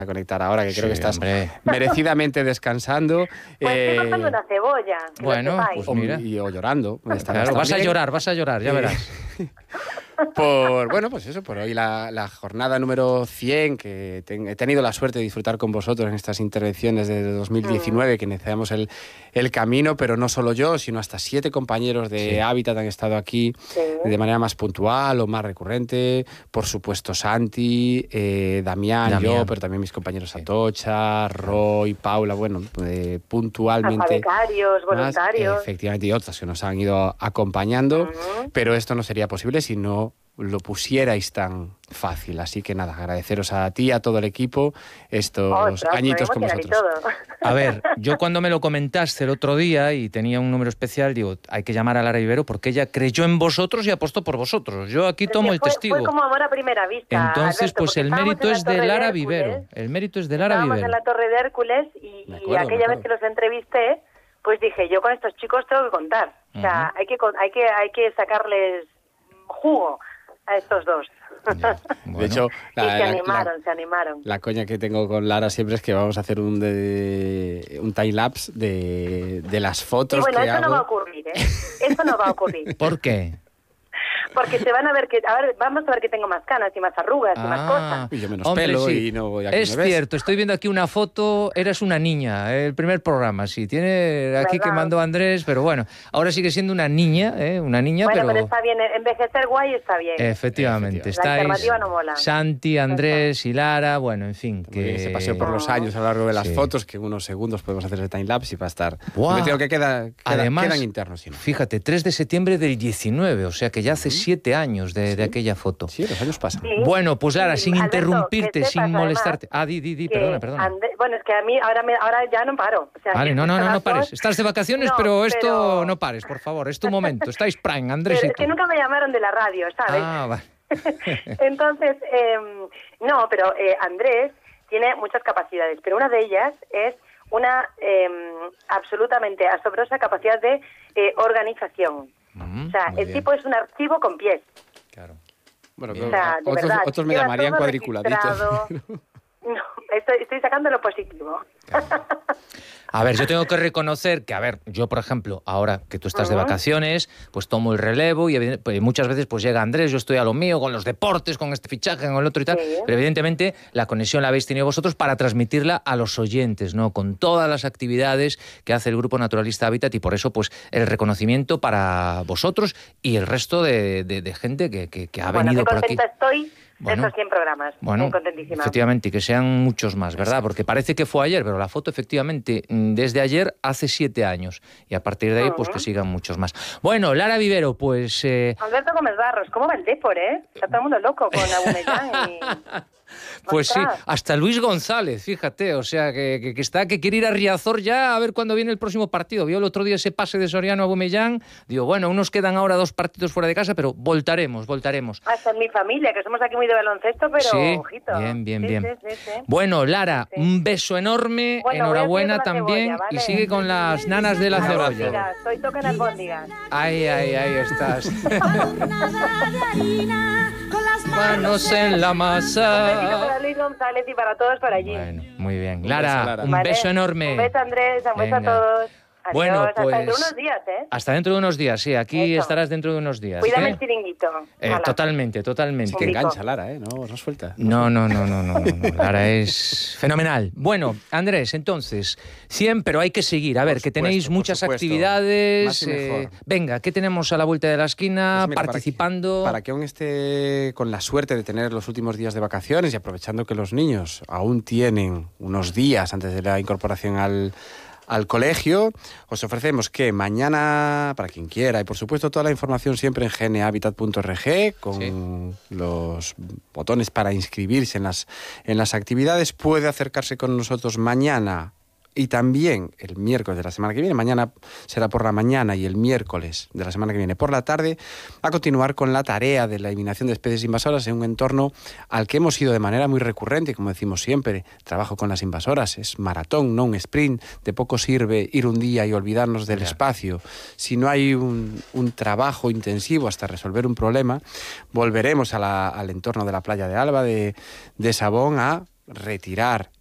a conectar ahora, que creo que estás hombre, merecidamente descansando. Pues estoy cortando una cebolla. que bueno, lo sepáis. pues mira. O llorando. Claro, vas a llorar, ya verás. Por hoy la jornada número 100, que he tenido la suerte de disfrutar con vosotros en estas intervenciones de 2019, que iniciamos el camino, pero no solo yo, sino hasta 7 compañeros de Hábitat han estado aquí de manera más puntual o más recurrente. Por supuesto, Santi, Damián, yo, pero también mis compañeros Atocha, Roy, Paula, puntualmente. Hasta becarios, voluntarios. Efectivamente, y otras que nos han ido acompañando, pero esto no sería posible si no lo pusierais tan fácil. Así que nada, agradeceros a ti, a todo el equipo, estos añitos con vosotros. A ver, yo cuando me lo comentaste el otro día y tenía un número especial, digo, hay que llamar a Lara Vivero porque ella creyó en vosotros y apostó por vosotros. Yo aquí tomo el testigo. Fue como amor a primera vista. Entonces, Alberto, pues el mérito es de Lara Vivero. El mérito es de Lara Vivero. Estábamos en la Torre de Hércules y aquella vez que los entrevisté, pues dije, yo con estos chicos tengo que contar. O sea, hay que sacarles jugo a estos dos. Ya, bueno. De hecho, se animaron. La coña que tengo con Lara siempre es que vamos a hacer un time-lapse de las fotos y bueno, que eso hago. no va a ocurrir, ¿eh? Eso no va a ocurrir. ¿Por qué? Porque se van a ver vamos a ver que tengo más canas y más arrugas y más cosas. Y yo menos pelo y no voy a Es cierto, estoy viendo aquí una foto, eras una niña, el primer programa, sí, tiene aquí que mandó Andrés, pero bueno, ahora sigue siendo una niña, bueno, pero está bien, envejecer guay está bien. Efectivamente, la alternativa no mola. Santi, Andrés y Lara, bueno, en fin. Que se paseó por los años a lo largo de las fotos, que en unos segundos podemos hacer el time-lapse y va a estar... Wow. Que quedan internos. Si no. Fíjate, 3 de septiembre del 19, o sea que ya hace 7 años de aquella foto. Sí, los años pasan. Sí. Bueno, pues Lara, sin Alberto, interrumpirte, sin además, molestarte. Perdona. Bueno, es que a mí ahora ya no paro. O sea, vale, no pares. Estás de vacaciones, pero esto no pares, por favor. Es tu momento. Estáis prime, Andrés y tú. Es que nunca me llamaron de la radio, ¿sabes? Vale. Entonces, pero Andrés tiene muchas capacidades, pero una de ellas es una absolutamente asombrosa capacidad de organización. O sea, el tipo es un archivo con pies. Claro. Bueno, o sea, otros me llamarían cuadriculadito. No, estoy sacando lo positivo. Claro. A ver, yo tengo que reconocer que, yo, por ejemplo, ahora que tú estás de vacaciones, pues tomo el relevo y muchas veces pues llega Andrés, yo estoy a lo mío, con los deportes, con este fichaje, con el otro y tal, pero evidentemente la conexión la habéis tenido vosotros para transmitirla a los oyentes, ¿no? Con todas las actividades que hace el Grupo Naturalista Hábitat, y por eso, pues, el reconocimiento para vosotros y el resto de gente que ha venido por aquí. Estoy de estos 100 programas. Bueno, contentísima. Efectivamente, y que sean muchos más, ¿verdad? Porque parece que fue ayer, pero la foto efectivamente desde ayer hace 7 años. Y a partir de ahí, pues que sigan muchos más. Bueno, Lara Vivero, pues... Alberto Gómez Barros, ¿cómo va el Depor, eh? Está todo el mundo loco con Aubameyang y... Pues sí, hasta Luis González, fíjate, o sea, que quiere ir a Riazor ya a ver cuándo viene el próximo partido. Vio el otro día ese pase de Soriano a Aubameyang, digo, bueno, nos quedan ahora 2 partidos fuera de casa, pero voltaremos. Hasta en mi familia, que somos aquí muy de baloncesto, pero sí, ojito. Bien. Sí. Bueno, Lara, un beso enorme, enhorabuena también, cebolla, ¿vale? Y sigue con las nanas de la cebolla. Estoy tocando albóndigas. Ahí estás. Manos en la masa. Para Luis González y para todos por allí. Bueno, muy bien. Lara, un beso enorme. Un beso, Andrés, un beso a todos. Adiós, bueno, pues... hasta dentro de unos días, ¿eh? Hasta dentro de unos días, sí. Aquí estarás dentro de unos días. Cuídame el chiringuito. Totalmente. Que engancha, Lara, no suelta. No. Lara es fenomenal. Bueno, Andrés, entonces, 100, pero hay que seguir. A ver, que tenéis muchas actividades. Más y mejor. Venga, ¿qué tenemos a la vuelta de la esquina? Pues mira, participando. Para que aún esté con la suerte de tener los últimos días de vacaciones y aprovechando que los niños aún tienen unos días antes de la incorporación al colegio, os ofrecemos que mañana, para quien quiera, y por supuesto toda la información siempre en gnahabitat.org, con los botones para inscribirse en las actividades, puede acercarse con nosotros mañana y también el miércoles de la semana que viene. Mañana será por la mañana y el miércoles de la semana que viene por la tarde, a continuar con la tarea de la eliminación de especies invasoras en un entorno al que hemos ido de manera muy recurrente, como decimos siempre, trabajo con las invasoras, es maratón, no un sprint. De poco sirve ir un día y olvidarnos del espacio. Si no hay un trabajo intensivo hasta resolver un problema, volveremos al entorno de la playa de Alba, de Sabón, a retirar